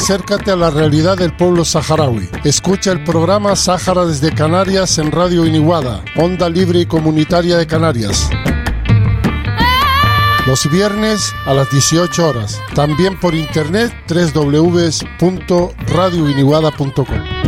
acércate a la realidad del pueblo saharaui. Escucha el programa Sáhara desde Canarias en Radio Iniguada, onda libre y comunitaria de Canarias. Los viernes a las 18 horas. También por internet www.radioiniguada.com.